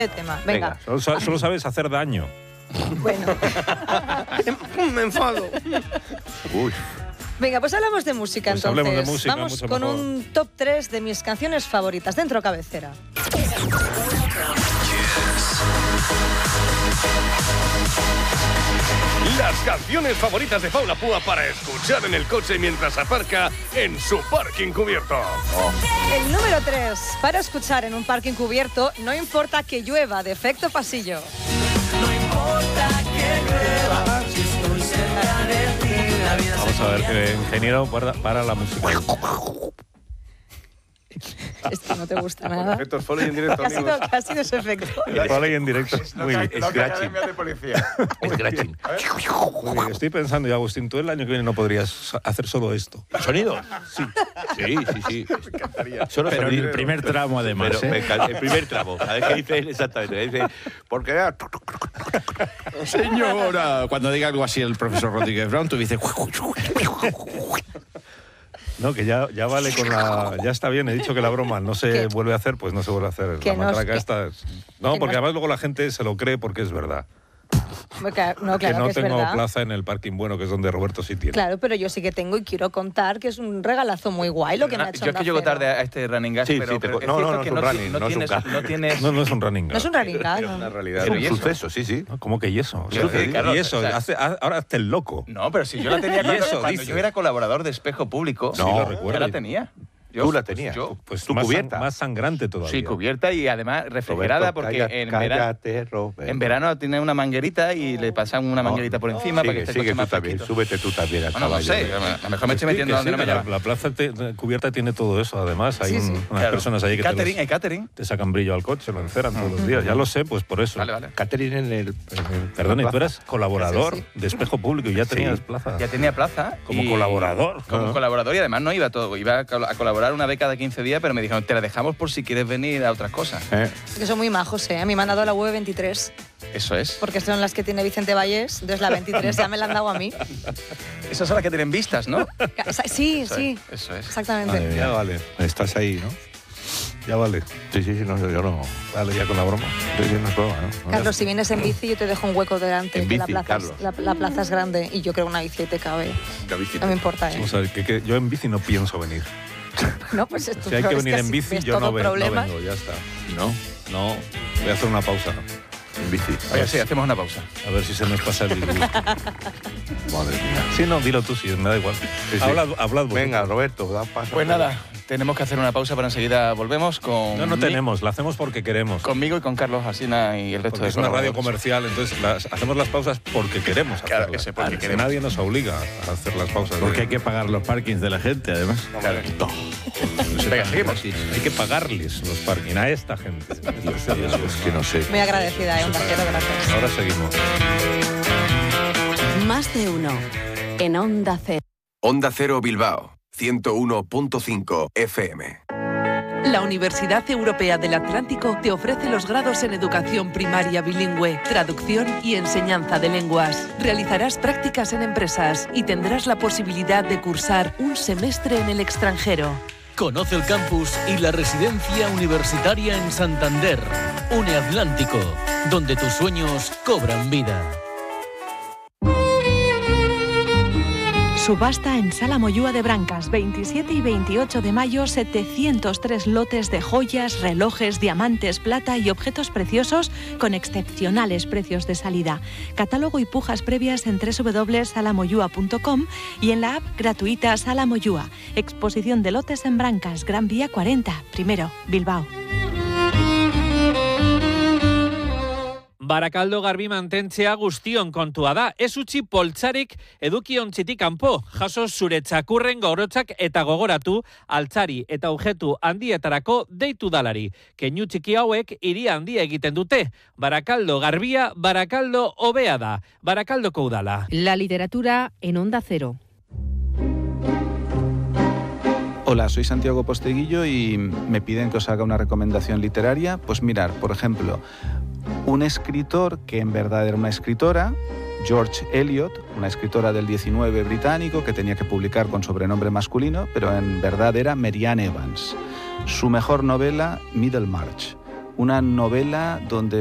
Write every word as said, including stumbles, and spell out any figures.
tema. Venga. Venga, solo, solo sabes hacer daño. Bueno. Me enfado. Uy. Venga, pues hablamos de música, Pues entonces. hablemos de música, Vamos mucho con mejor. un top tres de mis canciones favoritas dentro cabecera. Las canciones favoritas de Paula Púa para escuchar en el coche mientras aparca en su parking cubierto. El número tres, para escuchar en un parking cubierto, no importa que llueva, de Efecto Pasillo. No importa que llueva, si estoy cerca de ti, la vida Vamos se a ver, convierte. eh, ingeniero, para, para la música. Esto no te gusta nada. Efectos foley en directo, ¿Qué ha sido, amigos. qué ha sido ese efecto? Vale, ahí en directo. Muy bien. Scratching. de policía. Scratching. Muy bien. Estoy pensando, y Agustín, tú el año que viene no podrías hacer solo esto. ¿Sonido? Sí. Sí, sí, sí. Solo Pero en sonido. el primer tramo, además, Pero ¿eh? me cal- el primer tramo. ¿Sabes qué dice él? Exactamente. Dice, porque era... Señora, cuando diga algo así el profesor Rodríguez Brown, tú dices... No, que ya, ya vale con la... Ya está bien, he dicho que la broma no se ¿Qué? vuelve a hacer, pues no se vuelve a hacer. Que La no, matraca que- esta es- No, que porque no- además luego la gente se lo cree porque es verdad. No, claro que no que es tengo verdad. plaza en el parking bueno, que es donde Roberto sí tiene. Claro, pero yo sí que tengo y quiero contar que es un regalazo muy guay lo que me ha hecho Yo es que Onda llego Cero. tarde a este running gas, Sí, pero, sí, te pero co- es no, cierto no, no que es un no, running, no no es un tienes, gas. no tienes... No, no es un running No es un running gag, ¿no? Una realidad. Es Pero un ¿y eso? suceso, sí, sí. ¿No? ¿Cómo que y eso? Quiero Sí, decir, y Carlos, eso, o sea- hace- ha- ahora hazte el loco. No, pero si yo la tenía ¿Y cuando, eso, cuando dices? yo era colaborador de Espejo Público. Sí, lo recuerdo. Yo la tenía. Yo, Tú la pues, tenías. yo, Pues Tu más, cubierta. san- más sangrante todavía. sí, cubierta y además refrigerada Roberto, porque calla- en, verano, cállate, Roberto. en verano tiene una manguerita y le pasan una manguerita por encima para que Sigue, esté el sigue coche tú más también. fresquito. Súbete tú también al Bueno, no caballo. sé, a lo mejor me estoy Sí, metiendo que donde sí, no me la, lleva. la plaza te- cubierta tiene todo eso, además. Hay Sí, un- sí. unas Claro. personas ahí que te, catering, los- hay catering. te sacan brillo al coche, lo enceran todos los días. Ya lo sé, pues por eso. Vale, vale. Catherine en el... en el- Perdón, y la tú plaza. eras colaborador Sí, de Espejo Público y ya tenías Sí. plaza. Ya tenía plaza. Como y- colaborador. Como Ah. colaborador y además no iba todo. Iba a col- a colaborar una vez cada quince días, pero me dijeron, te la dejamos por si quieres venir a otras cosas. Eh, Que son muy majos, ¿eh? A mí me han dado la U E veintitrés, Eso es. porque son las que tiene Vicente Vallés, entonces la veintitrés ya me la han dado a mí. Esas son las que tienen vistas, ¿no? Sí, Eso sí, es, Eso es. exactamente. Madre mía. Ya vale. Estás ahí, ¿no? Ya vale. Sí, sí, sí, no, yo no... Vale, ya con la broma. Sí, sí, no es broma, ¿no? Carlos, si vienes en bici yo te dejo un hueco delante, En que la bici, plaza, es, Carlos. la, la plaza es grande y yo creo una bici te cabe. No me importa, ¿eh? Vamos a ver, que, que yo en bici no pienso venir. No, pues esto Si hay que venir en así bici, ves yo no, todo ve- no problema. vengo, ya está. No, No, voy a hacer una pausa. en bici. Oye, sí, hacemos una pausa. A ver si se nos pasa el disgusto. Madre mía. Sí, no, dilo tú, sí, me da igual. Sí, sí. Hablad, hablad vosotros. Venga, Roberto, da paso. Pues nada, tenemos que hacer una pausa, pero enseguida volvemos con... No, no mi- tenemos, la hacemos porque queremos. Conmigo y con Carlos Alsina y el resto Porque de es una radio colaboradores. comercial, entonces las- hacemos las pausas porque queremos Claro, hacerlas. ese porque Que queremos. Nadie nos obliga a hacer las pausas. Porque hay que pagar los parkings de la gente, además. Claro. Venga, seguimos. Hay que pagarles los parking a esta gente. Es que no sé. Muy agradecida, ¿eh? Onda Cero, gracias. Ahora seguimos. Más de uno en Onda Cero. Onda Cero Bilbao, ciento uno punto cinco F M. La Universidad Europea del Atlántico te ofrece los grados en educación primaria bilingüe, traducción y enseñanza de lenguas. Realizarás prácticas en empresas y tendrás la posibilidad de cursar un semestre en el extranjero. Conoce el campus y la residencia universitaria en Santander. Une Atlántico, donde tus sueños cobran vida. Subasta en Sala Moyúa de Brancas, veintisiete y veintiocho de mayo, setecientos tres lotes de joyas, relojes, diamantes, plata y objetos preciosos con excepcionales precios de salida. Catálogo y pujas previas en doble u doble u doble u punto sala moyúa punto com y en la app gratuita Sala Moyúa. Exposición de lotes en Brancas, Gran Vía cuarenta, primero, Bilbao. Barakaldo garbi mantentzea guztion kontua da. Ez utzi poltsarik edukiontzitik kanpo. Jaso zure txakurren gorotzak eta gogoratu altzari eta objektu handietarako deitu dalari. Keinu txiki hauek hiri handia egiten dute. Barakaldo garbia, Barakaldo hobea da. Barakaldoko udala. La literatura en Onda Cero. Hola, soy Santiago Posteguillo y me piden que os haga una recomendación literaria. Pues mirar, por ejemplo, un escritor que en verdad era una escritora, George Eliot, una escritora del diecinueve británico que tenía que publicar con sobrenombre masculino, pero en verdad era Marianne Evans. Su mejor novela, Middlemarch. una novela donde